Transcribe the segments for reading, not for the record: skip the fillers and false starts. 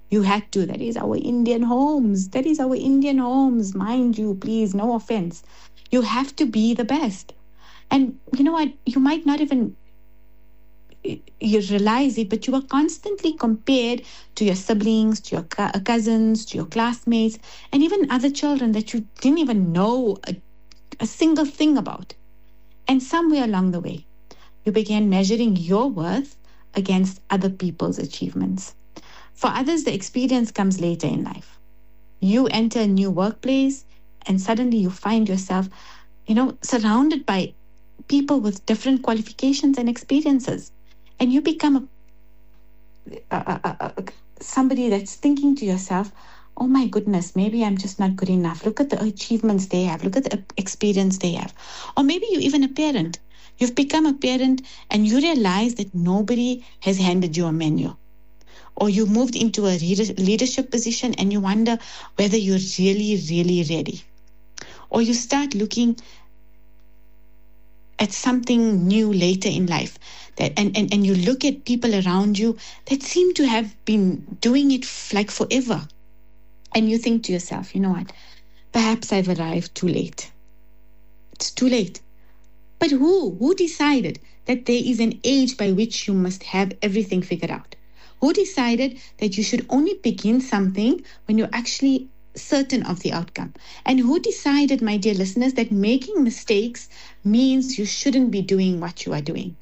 You had to. That is our Indian homes. That is our Indian homes. Mind you, please, no offense. You have to be the best. And you know what? You might not even you realize it, but you are constantly compared to your siblings, to your cousins, to your classmates, and even other children that you didn't even know a single thing about. And somewhere along the way, you began measuring your worth against other people's achievements. For others, the experience comes later in life. You enter a new workplace, and suddenly you find yourself, surrounded by people with different qualifications and experiences. And you become somebody that's thinking to yourself, oh my goodness, maybe I'm just not good enough. Look at the achievements they have. Look at the experience they have. Or maybe you're even a parent. You've become a parent and you realize that nobody has handed you a menu. Or you moved into a leadership position and you wonder whether you're really, really ready. Or you start looking at something new later in life and you look at people around you that seem to have been doing it like forever. And you think to yourself, you know what? Perhaps I've arrived too late. It's too late. But who decided that there is an age by which you must have everything figured out? Who decided that you should only begin something when you're actually certain of the outcome? And who decided, my dear listeners, that making mistakes means you shouldn't be doing what you are doing?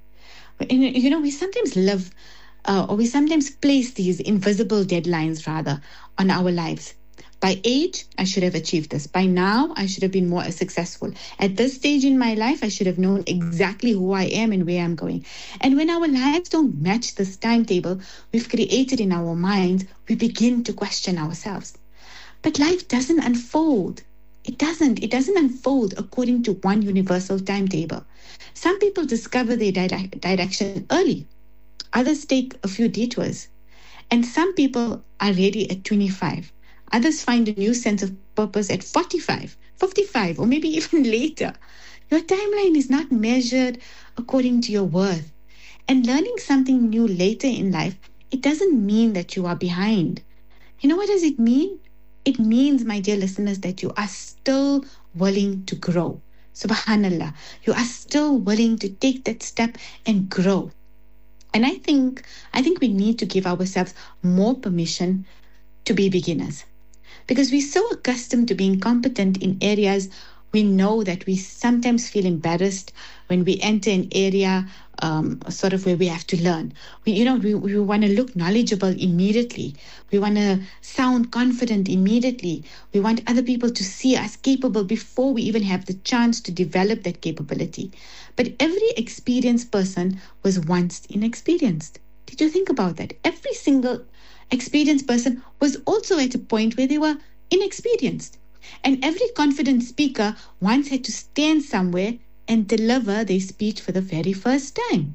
We sometimes live or we sometimes place these invisible deadlines rather on our lives. By age, I should have achieved this. By now, I should have been more successful. At this stage in my life, I should have known exactly who I am and where I'm going. And when our lives don't match this timetable we've created in our minds, we begin to question ourselves. But life doesn't unfold. It doesn't unfold according to one universal timetable. Some people discover their direction early. Others take a few detours. And some people are ready at 25. Others find a new sense of purpose at 45, 55, or maybe even later. Your timeline is not measured according to your worth. And learning something new later in life, it doesn't mean that you are behind. You know what does it mean? It means, my dear listeners, that you are still willing to grow. Subhanallah, you are still willing to take that step and grow. And I think we need to give ourselves more permission to be beginners. Because we're so accustomed to being competent in areas we know that we sometimes feel embarrassed when we enter an area sort of where we have to learn. We want to look knowledgeable immediately. We want to sound confident immediately. We want other people to see us capable before we even have the chance to develop that capability. But every experienced person was once inexperienced. Did you think about that? Every single experienced person was also at a point where they were inexperienced. And every confident speaker once had to stand somewhere and deliver their speech for the very first time.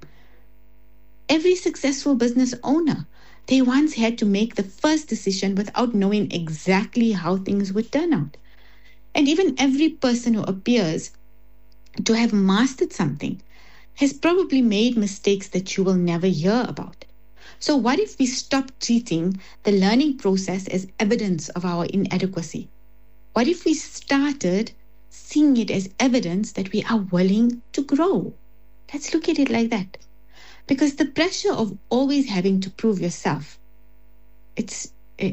Every successful business owner, they once had to make the first decision without knowing exactly how things would turn out. And even every person who appears to have mastered something has probably made mistakes that you will never hear about. So what if we stop treating the learning process as evidence of our inadequacy? What if we started seeing it as evidence that we are willing to grow? Let's look at it like that. Because the pressure of always having to prove yourself, that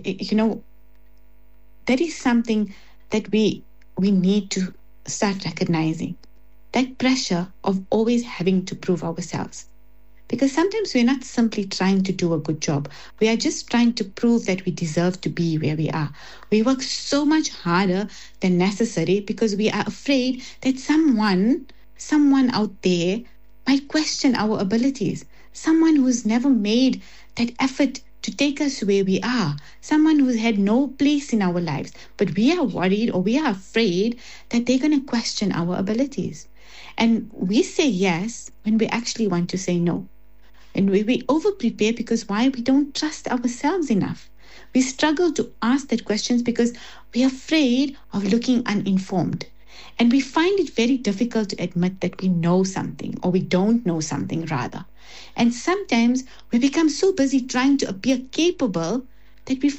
is something that we need to start recognizing. That pressure of always having to prove ourselves. Because sometimes we're not simply trying to do a good job. We are just trying to prove that we deserve to be where we are. We work so much harder than necessary because we are afraid that someone out there might question our abilities. Someone who's never made that effort to take us where we are. Someone who's had no place in our lives. But we are worried or we are afraid that they're going to question our abilities. And we say yes when we actually want to say no. And we over-prepare because why? We don't trust ourselves enough. We struggle to ask that questions because we're afraid of looking uninformed. And we find it very difficult to admit that we know something or we don't know something rather. And sometimes we become so busy trying to appear capable that we